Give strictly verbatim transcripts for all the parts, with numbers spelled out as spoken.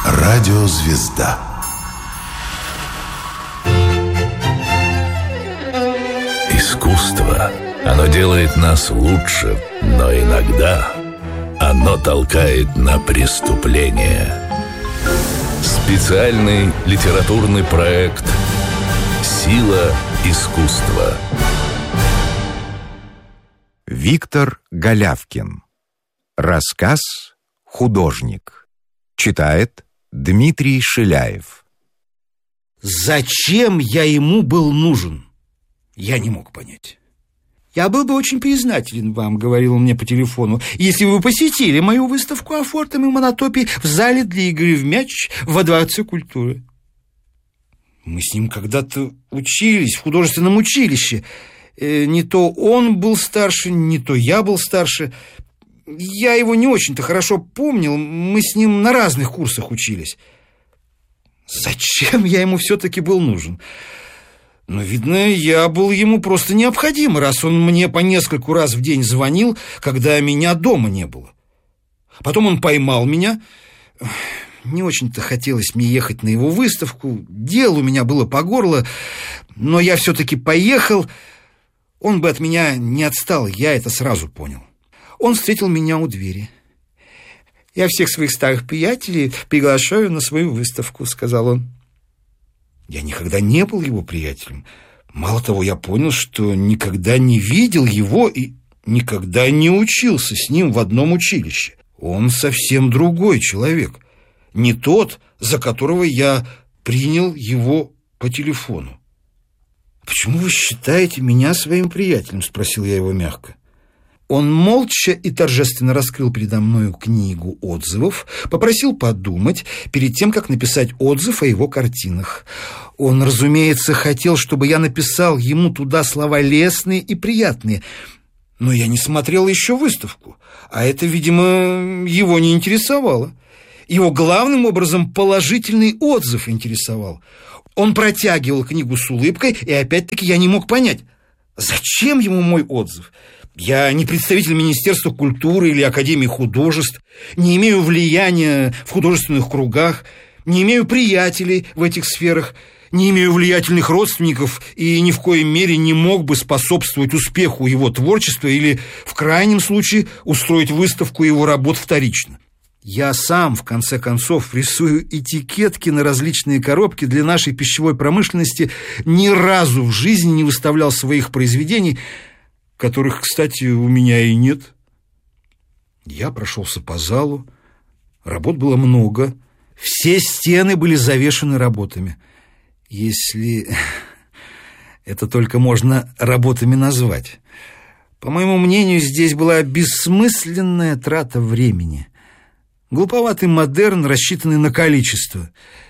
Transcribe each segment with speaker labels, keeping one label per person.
Speaker 1: Радиозвезда.
Speaker 2: Искусство, оно делает нас лучше, но иногда оно толкает на преступление. Специальный литературный проект «Сила искусства».
Speaker 3: Виктор Голявкин. Рассказ «Художник». Читает Дмитрий Шиляев.
Speaker 4: Зачем я ему был нужен? Я не мог понять. «Я был бы очень признателен вам», — говорил он мне по телефону, «если вы посетили мою выставку афортом и монотопий в зале для игры в мяч во Дворце культуры». Мы с ним когда-то учились в художественном училище. Э, не то он был старше, не то я был старше. Я его не очень-то хорошо помнил. Мы с ним на разных курсах учились. Зачем я ему все-таки был нужен? Но, видно, я был ему просто необходим, раз он мне по нескольку раз в день звонил, когда меня дома не было. Потом он поймал меня. Не очень-то хотелось мне ехать на его выставку. Дел у меня было по горло, но я все-таки поехал. Он бы от меня не отстал, я это сразу понял. Он встретил меня у двери. «Я всех своих старых приятелей приглашаю на свою выставку», — сказал он. Я никогда не был его приятелем. Мало того, я понял, что никогда не видел его и никогда не учился с ним в одном училище. Он совсем другой человек. Не тот, за которого я принял его по телефону. «Почему вы считаете меня своим приятелем?» — спросил я его мягко. Он молча и торжественно раскрыл передо мною книгу отзывов, попросил подумать перед тем, как написать отзыв о его картинах. Он, разумеется, хотел, чтобы я написал ему туда слова лестные и приятные, но я не смотрел еще выставку, а это, видимо, его не интересовало. Его главным образом положительный отзыв интересовал. Он протягивал книгу с улыбкой, и опять-таки я не мог понять, зачем ему мой отзыв. Я не представитель Министерства культуры или Академии художеств, не имею влияния в художественных кругах, не имею приятелей в этих сферах, не имею влиятельных родственников и ни в коей мере не мог бы способствовать успеху его творчества или, в крайнем случае, устроить выставку его работ вторично. Я сам, в конце концов, рисую этикетки на различные коробки для нашей пищевой промышленности, ни разу в жизни не выставлял своих произведений, которых, кстати, у меня и нет. Я прошелся по залу. Работ было много. Все стены были завешаны работами. Если это только можно работами назвать. По моему мнению, здесь была бессмысленная трата времени. Глуповатый модерн, рассчитанный на количество.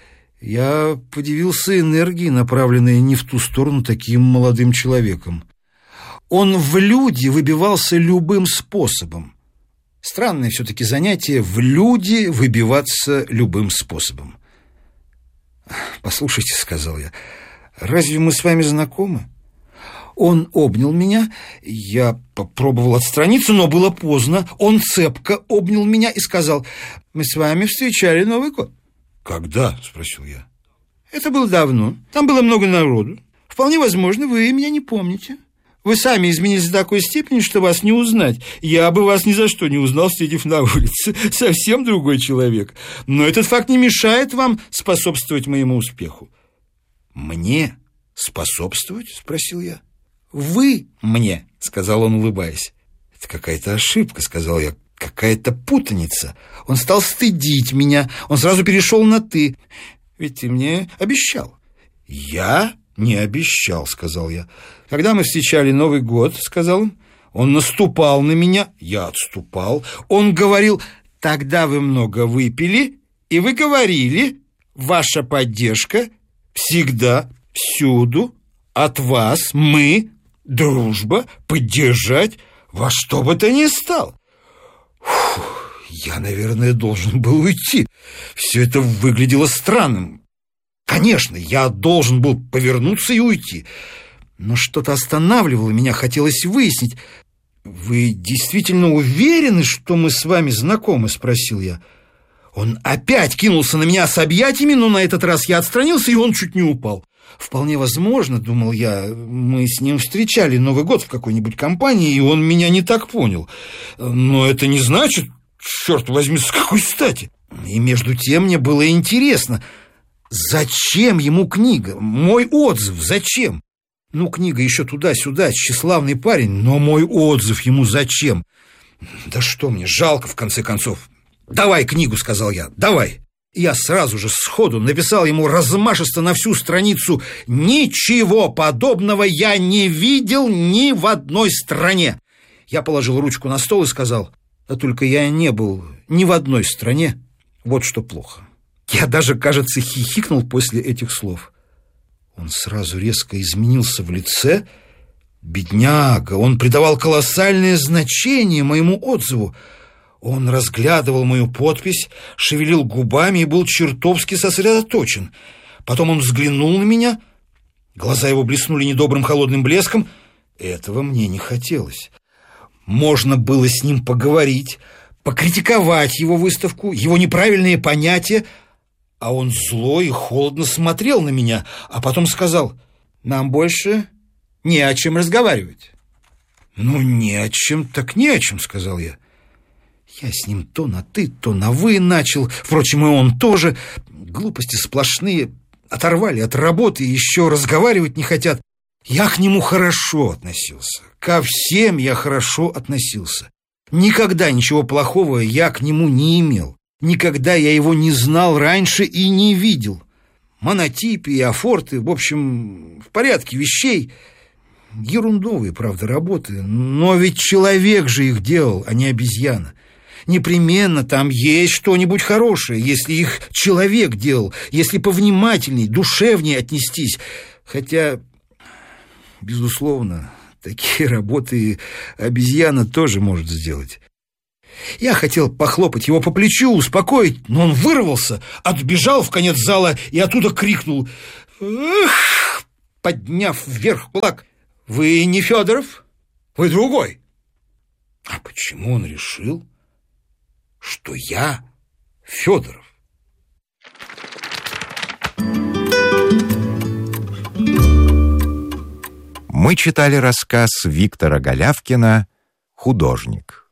Speaker 4: Я подивился энергии, направленной не в ту сторону таким молодым человеком. Он в люди выбивался любым способом. Странное все-таки занятие — в люди выбиваться любым способом. «Послушайте», — сказал я, — «разве мы с вами знакомы?» Он обнял меня, я попробовал отстраниться, но было поздно. Он цепко обнял меня и сказал: «Мы с вами встречали Новый год». «Когда?» — спросил я. «Это было давно, там было много народу. Вполне возможно, вы меня не помните. Вы сами изменились до такой степени, что вас не узнать. Я бы вас ни за что не узнал, встретив на улице. Совсем другой человек. Но этот факт не мешает вам способствовать моему успеху». «Мне способствовать?» — спросил я. «Вы мне», — сказал он, улыбаясь. «Это какая-то ошибка», — сказал я, — «какая-то путаница. Он стал стыдить меня, он сразу перешел на «ты». Ведь ты мне обещал». «Я не обещал», — сказал я. «Когда мы встречали Новый год», — сказал он, — «он наступал на меня, я отступал. Он говорил: тогда вы много выпили, и вы говорили: ваша поддержка всегда, всюду, от вас, мы, дружба, поддержать во что бы то ни стало». Фу, я, наверное, должен был уйти. Все это выглядело странным. Конечно, я должен был повернуться и уйти. Но что-то останавливало меня, хотелось выяснить. «Вы действительно уверены, что мы с вами знакомы?» — спросил я. Он опять кинулся на меня с объятиями, но на этот раз я отстранился, и он чуть не упал. Вполне возможно, думал я, мы с ним встречали Новый год в какой-нибудь компании, и он меня не так понял. Но это не значит, черт возьми, с какой стати. И между тем мне было интересно, зачем ему книга, мой отзыв, зачем? Ну, книга еще туда-сюда, тщеславный парень, но мой отзыв ему зачем? Да что мне, жалко, в конце концов. «Давай книгу», — сказал я, — «давай». Я сразу же сходу написал ему размашисто на всю страницу: «Ничего подобного я не видел ни в одной стране». Я положил ручку на стол и сказал: «А только я не был ни в одной стране. Вот что плохо». Я даже, кажется, хихикнул после этих слов. Он сразу резко изменился в лице. Бедняга, он придавал колоссальное значение моему отзыву. Он разглядывал мою подпись, шевелил губами и был чертовски сосредоточен. Потом он взглянул на меня. Глаза его блеснули недобрым холодным блеском. Этого мне не хотелось. Можно было с ним поговорить, покритиковать его выставку, его неправильные понятия. А он зло и холодно смотрел на меня, а потом сказал: «Нам больше не о чем разговаривать». «Ну, не о чем, так не о чем», — сказал я. Я с ним то на «ты», то на «вы» начал. Впрочем, и он тоже. Глупости сплошные. Оторвали от работы и еще разговаривать не хотят. Я к нему хорошо относился. Ко всем я хорошо относился. Никогда ничего плохого я к нему не имел. Никогда я его не знал раньше и не видел. Монотипы и афорты, в общем, в порядке вещей. Ерундовые, правда, работы. Но ведь человек же их делал, а не обезьяна. Непременно там есть что-нибудь хорошее, если их человек делал, если повнимательней, душевнее отнестись. Хотя, безусловно, такие работы обезьяна тоже может сделать. Я хотел похлопать его по плечу, успокоить, но он вырвался, отбежал в конец зала и оттуда крикнул: «Эх!», подняв вверх кулак: «Вы не Федоров? Вы другой!» А почему он решил, что я Федоров?
Speaker 3: Мы читали рассказ Виктора Голявкина «Художник».